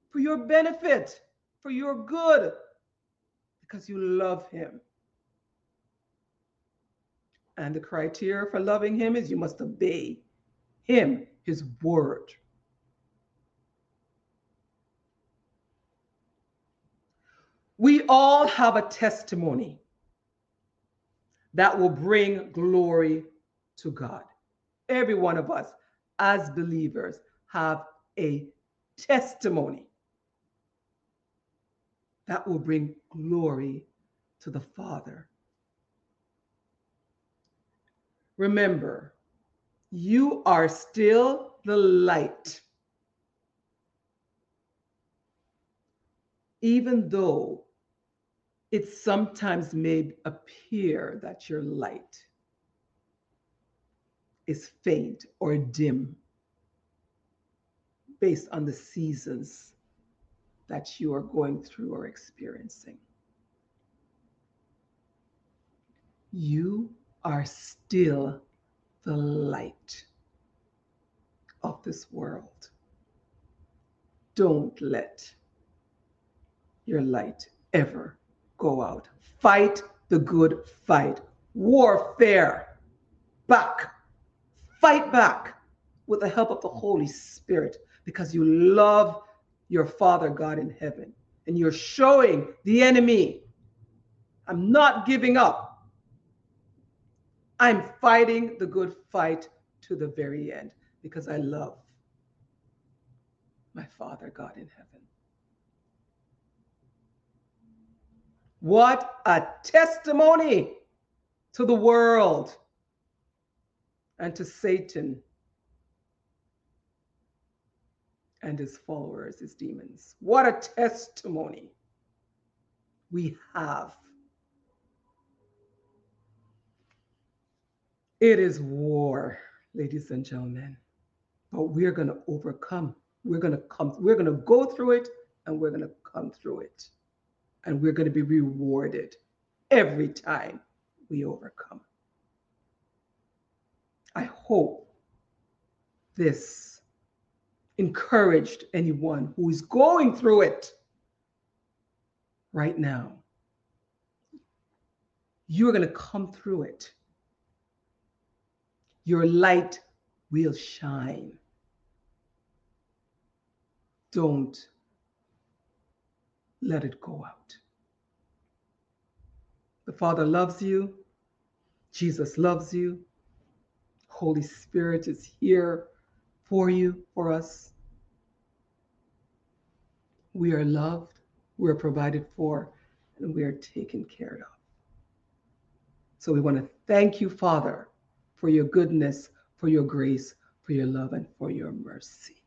for your benefit, for your good, because you love him. And the criteria for loving him is you must obey him, his word. We all have a testimony that will bring glory to God. Every one of us, as believers, have a testimony that will bring glory to the Father. Remember, you are still the light, even though it sometimes may appear that your light is faint or dim based on the seasons that you are going through or experiencing. You are still the light of this world. Don't let your light ever go out. Fight the good fight. Warfare. Back. Fight back with the help of the Holy Spirit, because you love your Father God in heaven, and you're showing the enemy, I'm not giving up. I'm fighting the good fight to the very end, because I love my Father God in heaven. What a testimony to the world and to Satan and his followers, his demons. What a testimony we have. It is war, ladies and gentlemen, but we're going to overcome. We're going to go through it, and we're going to come through it. And we're going to be rewarded every time we overcome. I hope this encouraged anyone who is going through it right now. You're going to come through it. Your light will shine. Don't let it go out. The Father loves you. Jesus loves you. Holy Spirit is here for you, for us. We are loved, we are provided for, and we are taken care of. So we want to thank you, Father, for your goodness, for your grace, for your love, and for your mercy.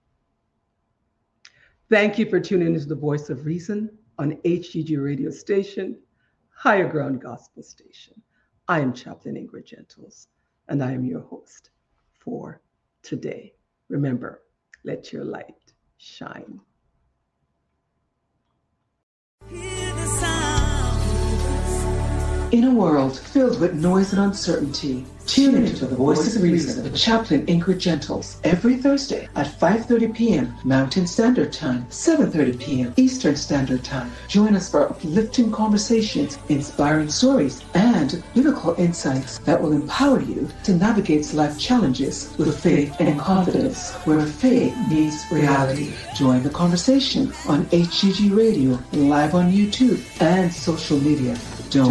Thank you for tuning into the Voice of Reason on HGG radio station, Higher Ground Gospel Station. I am Chaplain Ingrid Gentles, and I am your host for today. Remember, let your light shine. In a world filled with noise and uncertainty, tune into the Voice of Reason with Chaplain Ingrid Gentles every Thursday at 5:30 p.m. Mountain Standard Time, 7:30 p.m. Eastern Standard Time. Join us for uplifting conversations, inspiring stories, and biblical insights that will empower you to navigate life challenges with faith and confidence, where faith meets reality. Join the conversation on HGG Radio, live on YouTube, and social media.